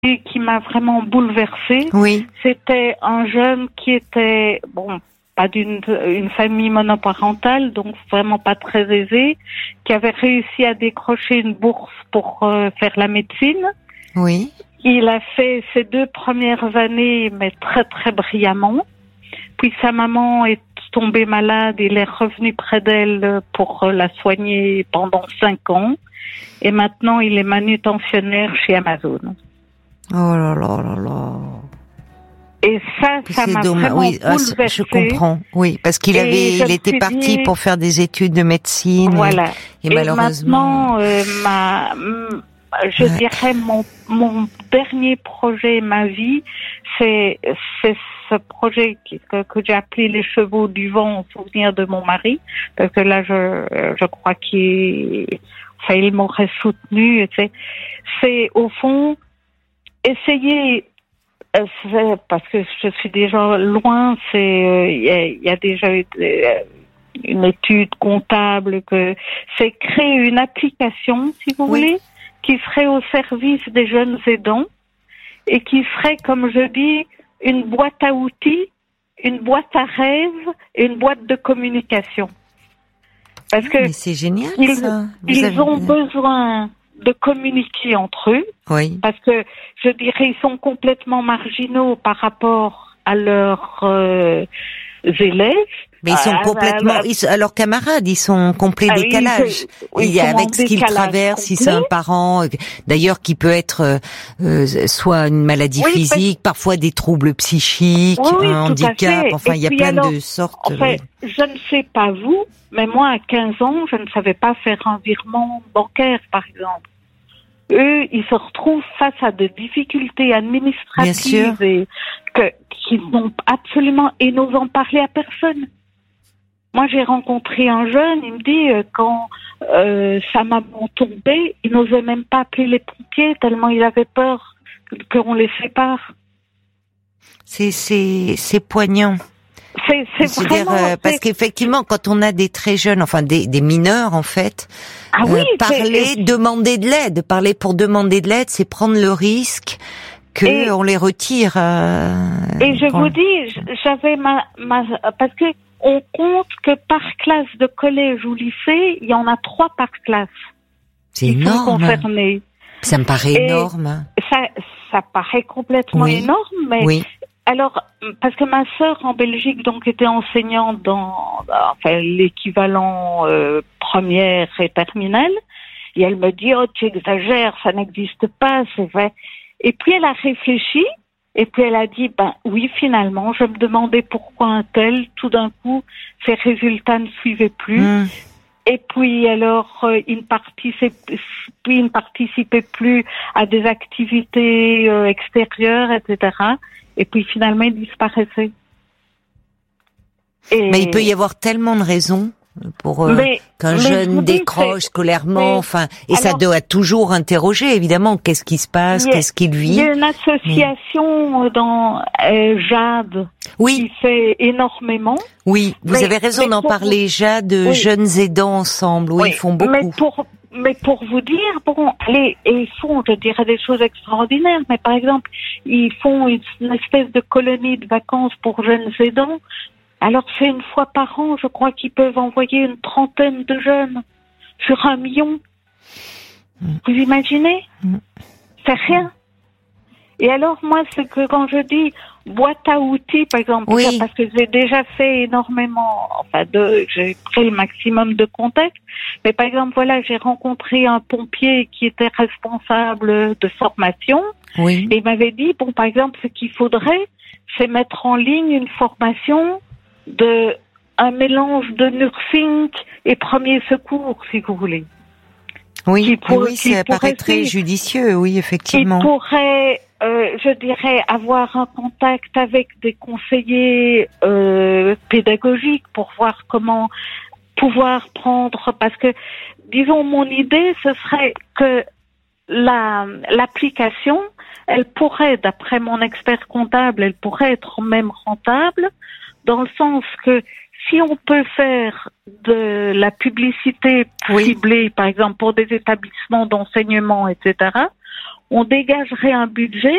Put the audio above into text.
qui m'a vraiment bouleversée. Oui. C'était un jeune qui était, pas une famille monoparentale, donc vraiment pas très aisée, qui avait réussi à décrocher une bourse pour faire la médecine. Oui. Il a fait ses 2 premières années, mais très très brillamment. Puis sa maman est tombée malade, il est revenu près d'elle pour la soigner pendant 5 ans. Et maintenant, il est manutentionnaire chez Amazon. Oh là là là là. Et ça m'a vraiment bouleversée. Je comprends, oui, parce qu'il était parti pour faire des études de médecine. Voilà. Et malheureusement. Maintenant, je dirais mon dernier projet, ma vie, c'est ce projet que j'ai appelé les chevaux du vent en souvenir de mon mari, parce que là, je crois il m'aurait soutenu. C'est au fond essayer, parce que je suis déjà loin. Il y a déjà une étude comptable c'est créer une application, si vous voulez, qui serait au service des jeunes aidants et qui serait, comme je dis, une boîte à outils, une boîte à rêves et une boîte de communication. Parce que mais c'est génial, ça. Ils ont besoin de communiquer entre eux. Oui. Parce que, je dirais, ils sont complètement marginaux par rapport à leurs élèves. Mais ils sont complètement, à leurs camarades, ils sont en complet décalage. Il y a avec ce qu'ils traversent, si c'est un parent, d'ailleurs, qui peut être soit une maladie physique, parfois des troubles psychiques, un handicap, enfin, il y a plein de sortes. Je ne sais pas vous, mais moi, à 15 ans, je ne savais pas faire un virement bancaire, par exemple. Eux, ils se retrouvent face à des difficultés administratives et qu'ils n'ont absolument, et n'osent en parler à personne. Moi, j'ai rencontré un jeune, il me dit, quand sa maman tombait, il n'osait même pas appeler les pompiers tellement il avait peur qu'on les sépare. C'est poignant. C'est vraiment... parce qu'effectivement, quand on a des très jeunes, enfin des mineurs en fait, demander de l'aide, parler pour demander de l'aide, c'est prendre le risque que on les retire. Et je vous dis, j'avais parce que on compte que par classe de collège ou lycée, il y en a 3 par classe. C'est énorme. Concernés. Ça me paraît énorme. Ça paraît complètement énorme, mais alors, parce que ma sœur en Belgique donc était enseignante dans l'équivalent première et terminale, et elle me dit tu exagères, ça n'existe pas, c'est vrai. Et puis elle a réfléchi. Et puis elle a dit, oui, finalement, je me demandais pourquoi un tel, tout d'un coup, ses résultats ne suivaient plus. Et puis alors, il ne participait plus à des activités extérieures, etc. Et puis finalement, il disparaissait. Mais il peut y avoir tellement de raisons pour qu'un jeune décroche scolairement, et ça doit toujours interroger évidemment qu'est-ce qui se passe, qu'est-ce qu'il vit. Il y a une association dans JAD qui fait énormément. Oui, vous avez raison d'en parler, JAD, jeunes aidants ensemble, ils font beaucoup. Mais pour vous dire, ils font, je dirais, des choses extraordinaires. Mais par exemple, ils font une espèce de colonie de vacances pour jeunes aidants. Alors c'est 1 fois par an, je crois qu'ils peuvent envoyer une 30aine de jeunes sur 1 million. Vous imaginez? C'est rien. Et alors moi, c'est que quand je dis boîte à outils, par exemple, parce que j'ai déjà fait énormément, j'ai pris le maximum de contacts, mais par exemple, j'ai rencontré un pompier qui était responsable de formation, et il m'avait dit, par exemple, ce qu'il faudrait, c'est mettre en ligne une formation un mélange de nursing et premier secours, si vous voulez. Ça paraît très judicieux, effectivement. Il pourrait, je dirais, avoir un contact avec des conseillers pédagogiques pour voir comment pouvoir prendre, parce que, disons, mon idée, ce serait que l'application, elle pourrait, d'après mon expert comptable, elle pourrait être même rentable, dans le sens que si on peut faire de la publicité ciblée, par exemple pour des établissements d'enseignement, etc., on dégagerait un budget